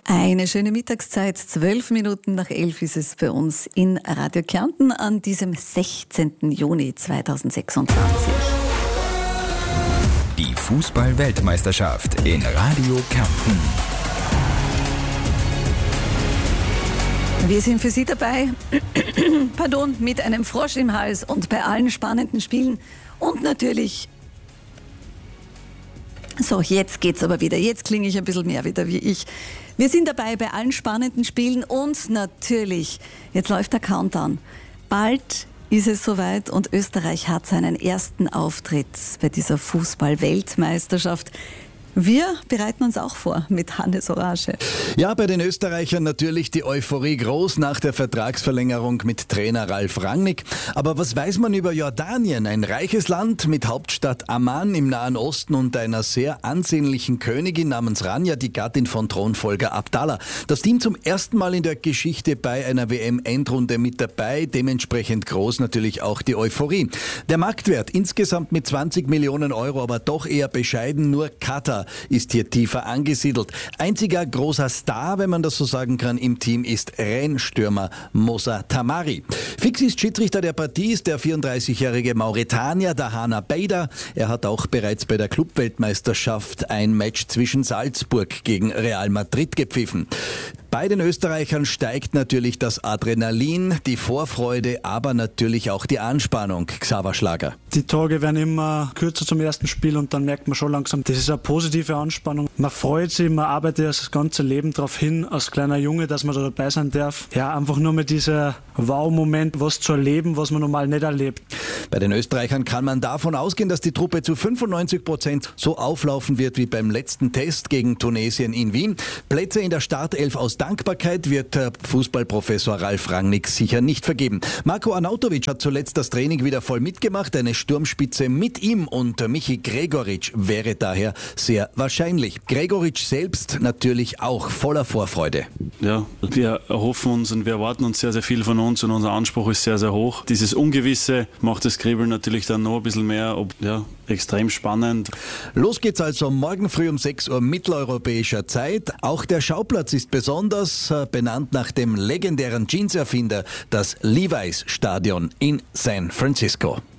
Eine schöne Mittagszeit, 12 Minuten nach 11 ist es bei uns in Radio Kärnten an diesem 16. Juni 2026. Die Fußball-Weltmeisterschaft in Radio Kärnten. Wir sind für Sie dabei, mit einem Frosch im Hals und bei allen spannenden Spielen und natürlich... So, jetzt geht's aber wieder. Jetzt klinge ich ein bisschen mehr wieder wie ich. Wir sind dabei bei allen spannenden Spielen und natürlich, jetzt läuft der Countdown. Bald ist es soweit und Österreich hat seinen ersten Auftritt bei dieser Fußball-Weltmeisterschaft. Wir bereiten uns auch vor mit Hannes Orage. Ja, bei den Österreichern natürlich die Euphorie groß nach der Vertragsverlängerung mit Trainer Ralf Rangnick. Aber was weiß man über Jordanien? Ein reiches Land mit Hauptstadt Amman im Nahen Osten und einer sehr ansehnlichen Königin namens Rania, die Gattin von Thronfolger Abdallah. Das Team zum ersten Mal in der Geschichte bei einer WM-Endrunde mit dabei. Dementsprechend groß natürlich auch die Euphorie. Der Marktwert insgesamt mit 20 Millionen Euro, aber doch eher bescheiden. Nur Katar ist hier tiefer angesiedelt. Einziger großer Star, wenn man das so sagen kann, im Team ist Rennstürmer Moussa Tamari. Fix ist Schiedsrichter der Partie ist der 34-jährige Mauretanier Dahana Beider. Er hat auch bereits bei der Clubweltmeisterschaft ein Match zwischen Salzburg gegen Real Madrid gepfiffen. Bei den Österreichern steigt natürlich das Adrenalin, die Vorfreude, aber natürlich auch die Anspannung. Xaver Schlager. Die Tage werden immer kürzer zum ersten Spiel und dann merkt man schon langsam, das ist eine positive Anspannung. Man freut sich, man arbeitet das ganze Leben darauf hin, als kleiner Junge, dass man da dabei sein darf. Ja, einfach nur mit dieser Wow-Moment, was zu erleben, was man normal nicht erlebt. Bei den Österreichern kann man davon ausgehen, dass die Truppe zu 95% so auflaufen wird wie beim letzten Test gegen Tunesien in Wien. Plätze in der Startelf aus Dankbarkeit wird Fußballprofessor Ralf Rangnick sicher nicht vergeben. Marko Arnautovic hat zuletzt das Training wieder voll mitgemacht. Eine Sturmspitze mit ihm und Michi Gregoritsch wäre daher sehr wahrscheinlich. Gregoritsch selbst natürlich auch voller Vorfreude. Ja, wir erhoffen uns und wir erwarten uns sehr, sehr viel von uns und unser Anspruch ist sehr, sehr hoch. Dieses Ungewisse macht das Kribbeln natürlich dann noch ein bisschen mehr, extrem spannend. Los geht's also morgen früh um 6 Uhr mitteleuropäischer Zeit. Auch der Schauplatz ist besonders benannt nach dem legendären Jeans-Erfinder, das Levi's Stadion in San Francisco.